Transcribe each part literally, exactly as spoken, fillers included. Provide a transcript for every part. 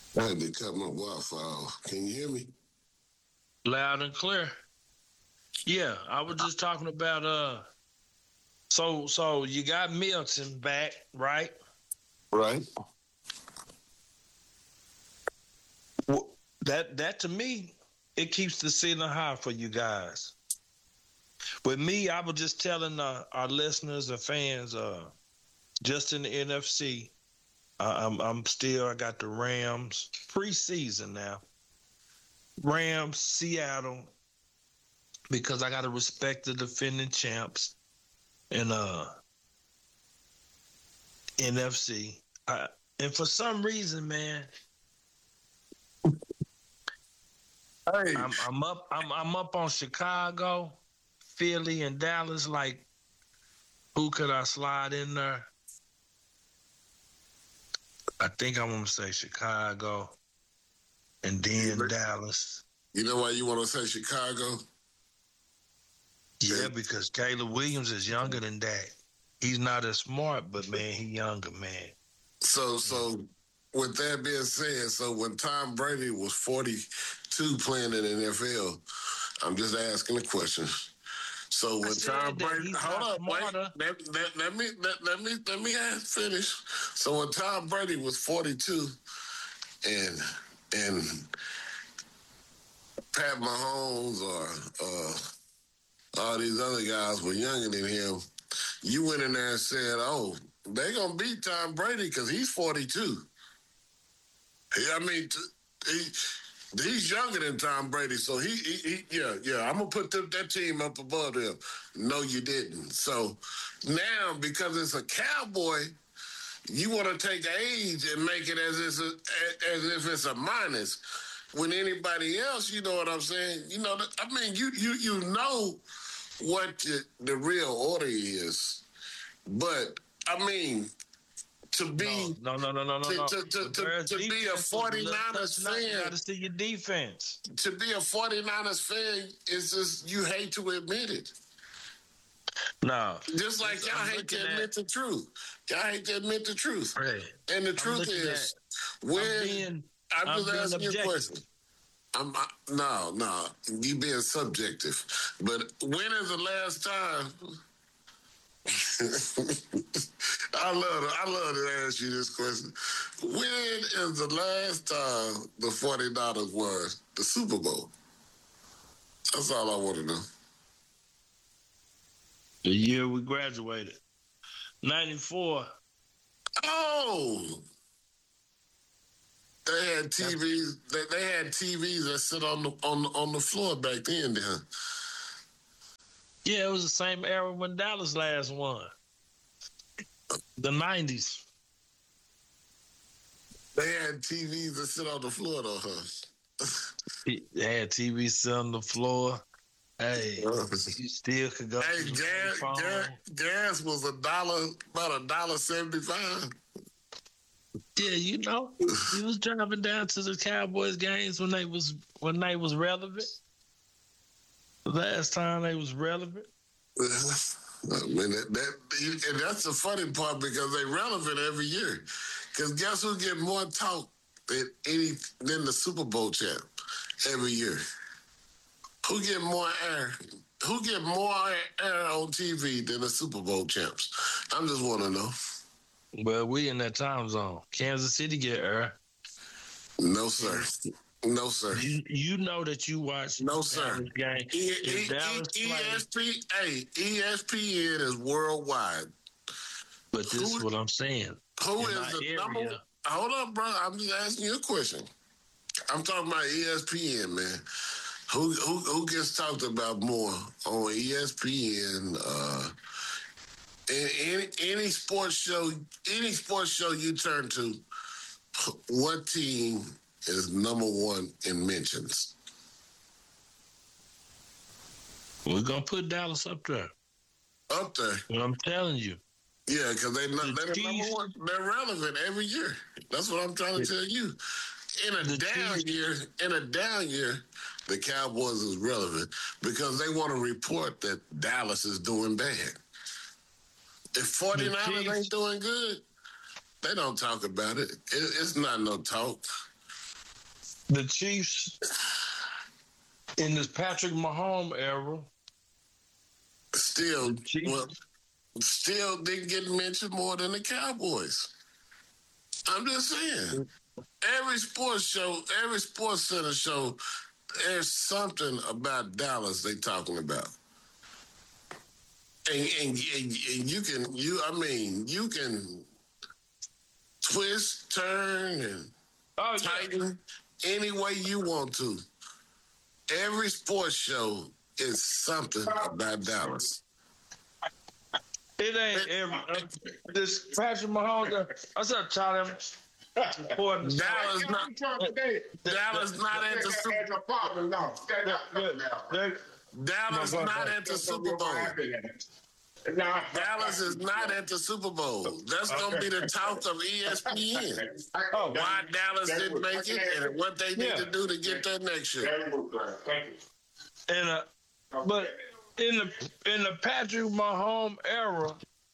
I had to cut my Wi-Fi off. Can you hear me? Loud and clear. Yeah, I was just talking about uh so so you got Milton back, right? Right. Well, that that to me, it keeps the ceiling high for you guys. With me, I was just telling uh, our listeners and fans, uh, just in the N F C, uh, I'm I'm still I got the Rams preseason now. Rams, Seattle, because I got to respect the defending champs in uh N F C. I, and for some reason, man, Hey, I'm I'm up I'm I'm up on Chicago, Philly, and Dallas. Like, who could I slide in there? I think I'm gonna say Chicago and you, then Dallas. you know why you want to say Chicago? Yeah, because Caleb Williams is younger than that. He's not as smart, but man, he younger, man. So, so with that being said, so when Tom Brady was forty-two playing in the N F L, I'm just asking a question. So I when Tom said that Brady, he's hold not up, wait, smarter. let, let, let me let, let me let me ask, finish. So when Tom Brady was forty-two, and and Pat Mahomes or uh, all these other guys were younger than him, you went in there and said, "Oh, they gonna beat Tom Brady because he's forty-two." I mean, he he's younger than Tom Brady, so he, he, he yeah, yeah. I'm gonna put the, that team up above them. No, you didn't. So now, because it's a Cowboy, you want to take age and make it as if it's a, as if it's a minus. When anybody else, you know what I'm saying? You know, I mean, you you you know what the, the real order is, but I mean, to No, be no, no, no, no, no, to no. to, to, The to, Bears to be a defense was a little touch 49ers not. You got fan, to see your defense. to be a 49ers fan is just you hate to admit it. No, Just like this, y'all I'm hate looking to at. admit the truth. Y'all hate to admit the truth. Hey, And the I'm truth looking at. is, I'm when being. I'm just I'm being asking you a objective. question. I'm I, no, no, you being subjective. But when is the last time I love to, I love to ask you this question. When is the last time the 49ers won the Super Bowl? That's all I want to know. The year we graduated, ninety-four. Oh, they had That's T Vs. They, they had T Vs that sit on the on on the floor back then. Then yeah. It was the same era when Dallas last won. The nineties. they had T Vs that sit on the floor though, huh? They had T V sit on the floor. Hey, you still could go to Hey, the gas, gas, payphone. gas was a dollar, about a dollar seventy-five. Yeah, you know, you was driving down to the Cowboys games when they was when they was relevant. The last time they was relevant. I mean, that, that and that's the funny part because they relevant every year. Because guess who get more talk than any than the Super Bowl champ every year? Who get more air? Who get more air on T V than the Super Bowl champs? I just want to know. Well, we in that time zone. Kansas City get air. No, sir. No, sir. You you know that you watch No, sir. Dallas game. E- If E- Dallas E- play, ESP, hey, E S P N is worldwide. but this is Who what I'm saying. who In is our the number? area, Hold up, bro. I'm just asking you a question. I'm talking about E S P N, man. Who who who gets talked about more on E S P N? Uh, any any sports show, any sports show you turn to, what team is number one in mentions? we're gonna put Dallas up there. Up there, What I'm telling you. yeah, because they The they're the number Chiefs, one. They're relevant every year. That's what I'm trying to the, tell you. In a the down Chiefs, year, in a down year, the Cowboys is relevant because they want to report that Dallas is doing bad. If the 49ers ain't Chiefs, doing good, they don't talk about it. it it's not no talk. the Chiefs in this Patrick Mahomes era still, well, still didn't get mentioned more than the Cowboys. I'm just saying. Every sports show, every sports center show, there's something about Dallas they talking about. And, and, and, and you can, you, I mean, you can twist, turn, and oh, tighten yeah. any way you want to. Every sports show is something about Dallas. It ain't every, uh, this Patrick Mahomes. What's up, Charlie? Dallas not, Dallas not into Super Bowl. Dallas not into Super Bowl. Dallas is not into Super Bowl. That's going to be the talk of E S P N. Oh, why Dallas didn't make it and what they need yeah. to do to get there next year. And uh, but in the in the Patrick Mahomes era,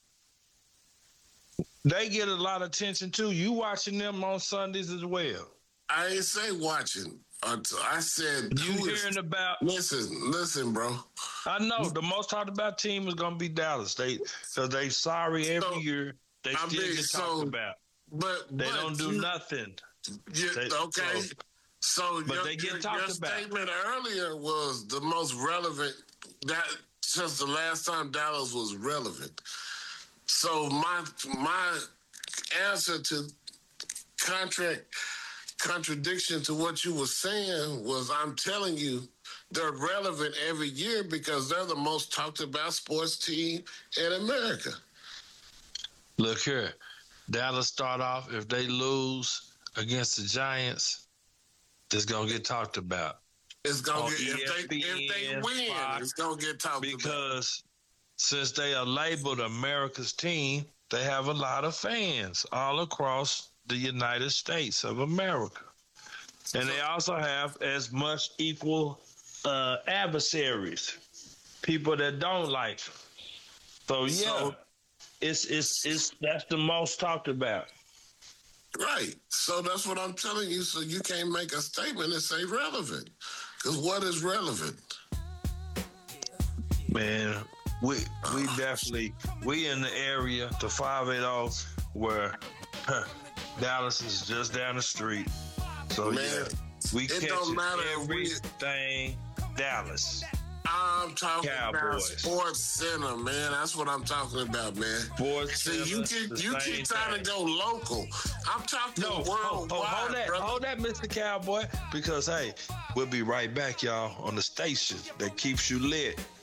they get a lot of attention too. You watching them on Sundays as well. I ain't say watching. I said you hearing is, about. Listen, listen, bro. I know the most talked about team is gonna be Dallas. They because they sorry every so, year. They I still mean, get so, talked about. But they but don't do you, nothing. You, they, okay. So, so but your, they get your, talked your about. statement earlier was the most relevant. That since the last time Dallas was relevant. So my my answer to contract contradiction to what you were saying was I'm telling you they're relevant every year because they're the most talked about sports team in America. Look here, Dallas start off, if they lose against the Giants, it's gonna get talked about. It's gonna get, if they if they win, Fox, it's gonna get talked because about. Because since they are labeled America's team, they have a lot of fans all across the United States of America. And they also have as much equal uh, adversaries, people that don't like them. So, yeah, so, it's, it's, it's, that's the most talked about. Right. So that's what I'm telling you. So you can't make a statement and say relevant. Because what is relevant? Man, we we definitely, we in the area, the five eighty, where huh, Dallas is just down the street. So, man, yeah, we catch everything Dallas. I'm talking Cowboys. About Sports Center, man. That's what I'm talking about, man. Sports See, Center, you keep you keep trying thing. to go local. I'm talking no, worldwide. Hold, hold that, brother. hold that, Mister Cowboy, because hey, we'll be right back, y'all, on the station that keeps you lit.